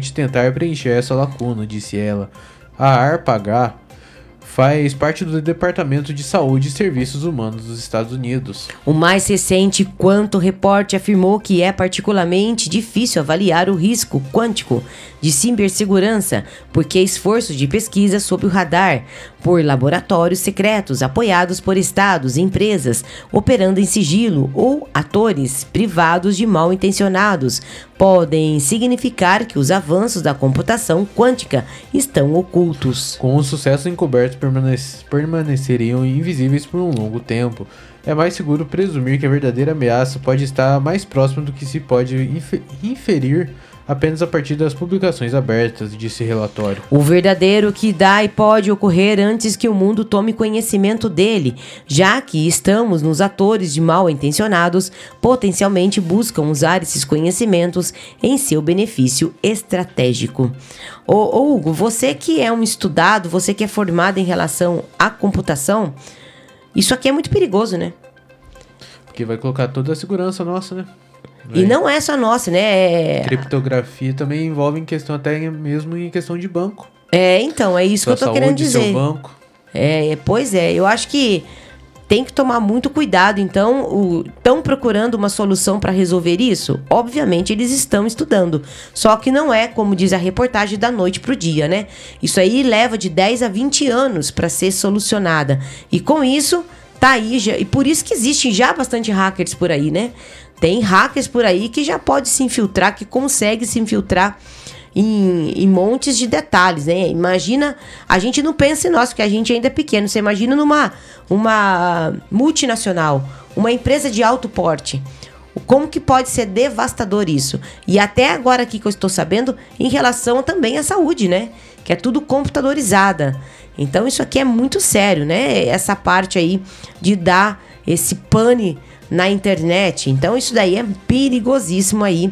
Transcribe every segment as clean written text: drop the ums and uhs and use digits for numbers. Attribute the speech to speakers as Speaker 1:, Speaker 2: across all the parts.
Speaker 1: de tentar preencher essa lacuna, disse ela. A ARPA-H faz parte do Departamento de Saúde e Serviços Humanos dos Estados Unidos.
Speaker 2: O mais recente Quanto Report afirmou que é particularmente difícil avaliar o risco quântico de cibersegurança, porque esforços de pesquisa sob o radar por laboratórios secretos apoiados por estados e empresas operando em sigilo ou atores privados de mal intencionados podem significar que os avanços da computação quântica estão ocultos.
Speaker 1: Com o sucesso encoberto permaneceriam invisíveis por um longo tempo. É mais seguro presumir que a verdadeira ameaça pode estar mais próxima do que se pode inferir apenas a partir das publicações abertas, disse o relatório.
Speaker 2: O verdadeiro que dá e pode ocorrer antes que o mundo tome conhecimento dele, já que estamos nos atores de mal intencionados potencialmente buscam usar esses conhecimentos em seu benefício estratégico. Ô Hugo, você que é um estudado, você que é formado em relação à computação, isso aqui é muito perigoso, né?
Speaker 1: Porque vai colocar toda a segurança nossa, né?
Speaker 2: E não é só nossa, né?
Speaker 1: Criptografia também envolve em questão até mesmo em questão de banco.
Speaker 2: Então, é isso que eu tô querendo dizer.
Speaker 1: Seu banco.
Speaker 2: Pois é, eu acho que tem que tomar muito cuidado. Então, estão procurando uma solução para resolver isso? Obviamente, eles estão estudando. Só que não é, como diz a reportagem, da noite pro dia, né? Isso aí leva de 10 a 20 anos para ser solucionada. E com isso, tá aí já. E por isso que existem já bastante hackers por aí, né? Tem hackers por aí que já pode se infiltrar, que consegue se infiltrar em montes de detalhes, né? Imagina, a gente não pensa em nós, porque a gente ainda é pequeno. Você imagina numa multinacional, uma empresa de alto porte. Como que pode ser devastador isso? E até agora aqui que eu estou sabendo, em relação também à saúde, né? Que é tudo computadorizada. Então isso aqui é muito sério, né? Essa parte aí de dar esse pane na internet. Então isso daí é perigosíssimo aí.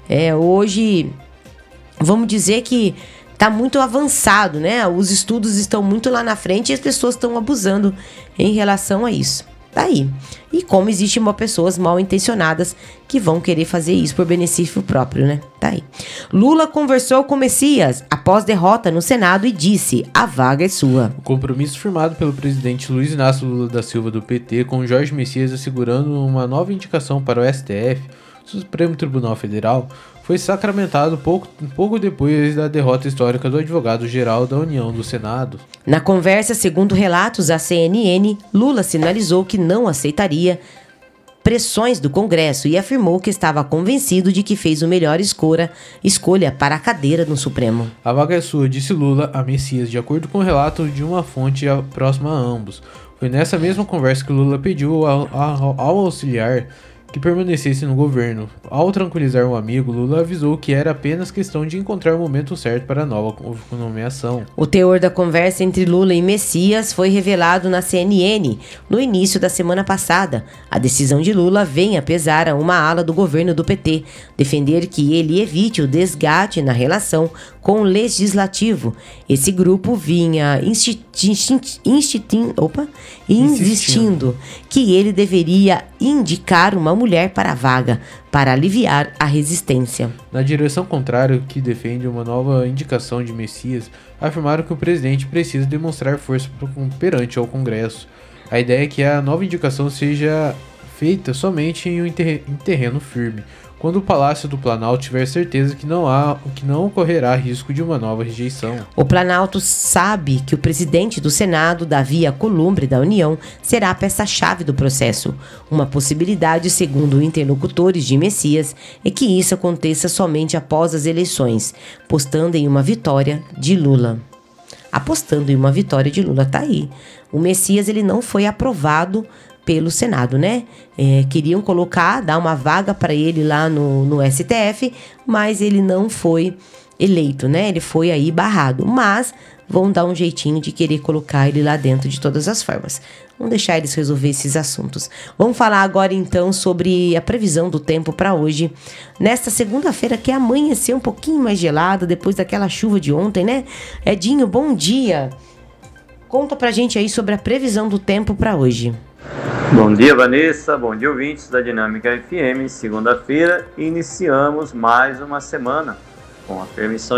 Speaker 2: Hoje, vamos dizer que está muito avançado, né? Os estudos estão muito lá na frente e as pessoas estão abusando em relação a isso. Tá aí. E como existem pessoas mal intencionadas que vão querer fazer isso por benefício próprio, né? Tá aí. Lula conversou com Messias após derrota no Senado e disse: a vaga é sua.
Speaker 1: O compromisso firmado pelo presidente Luiz Inácio Lula da Silva do PT com Jorge Messias assegurando uma nova indicação para o STF, Supremo Tribunal Federal, foi sacramentado pouco depois da derrota histórica do advogado-geral da União do Senado.
Speaker 2: Na conversa, segundo relatos à CNN, Lula sinalizou que não aceitaria pressões do Congresso e afirmou que estava convencido de que fez a melhor escolha para a cadeira no Supremo.
Speaker 1: A vaga é sua, disse Lula a Messias, de acordo com o relato de uma fonte próxima a ambos. Foi nessa mesma conversa que Lula pediu ao auxiliar que permanecesse no governo. Ao tranquilizar um amigo, Lula avisou que era apenas questão de encontrar o momento certo para a nova nomeação.
Speaker 2: O teor da conversa entre Lula e Messias foi revelado na CNN no início da semana passada. A decisão de Lula vem a pesar a uma ala do governo do PT, defender que ele evite o desgaste na relação com o legislativo. Esse grupo vinha insistindo que ele deveria indicar uma mulher para a vaga, para aliviar a resistência.
Speaker 1: Na direção contrária, que defende uma nova indicação de Messias, afirmaram que o presidente precisa demonstrar força perante ao Congresso. A ideia é que a nova indicação seja feita somente em terreno firme, quando o Palácio do Planalto tiver certeza que não ocorrerá risco de uma nova rejeição.
Speaker 2: O Planalto sabe que o presidente do Senado, Davi Alcolumbre, da União, será a peça-chave do processo. Uma possibilidade, segundo interlocutores de Messias, é que isso aconteça somente após as eleições, apostando em uma vitória de Lula. Tá aí. O Messias, ele não foi aprovado pelo Senado, né? Queriam dar uma vaga para ele lá no STF, mas ele não foi eleito, né? Ele foi aí barrado, mas vão dar um jeitinho de querer colocar ele lá dentro de todas as formas. Vamos deixar eles resolver esses assuntos. Vamos falar agora então sobre a previsão do tempo para hoje, nesta segunda-feira, que amanheceu um pouquinho mais gelado depois daquela chuva de ontem, né? Edinho, bom dia. Conta pra gente aí sobre a previsão do tempo para hoje.
Speaker 3: Bom dia, Vanessa. Bom dia, ouvintes da Dinâmica FM. Segunda-feira, iniciamos mais uma semana com a permissão